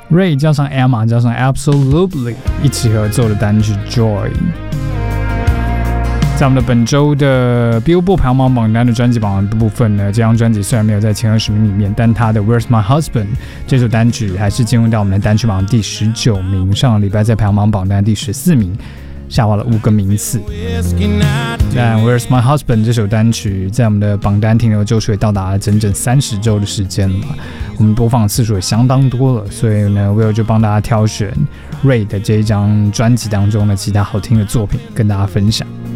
Ray 加上 Emma 加上 Absolutely 一起合作的单曲 Joy。在我们的本周的 Billboard 排行榜榜单的专辑榜的部分呢，这张专辑虽然没有在前20名里面，但它的 Where's My Husband 这首单曲还是进入到我们的单曲榜第19名，上个礼拜在排行榜榜单第14名，下滑了5个名次。但 Where's My Husband 这首单曲在我们的榜单停留周数也到达了整整30周的时间了，我们播放的次数也相当多了，所以呢 Will 就帮大家挑选 Ray 的这一张专辑当中的其他好听的作品跟大家分享。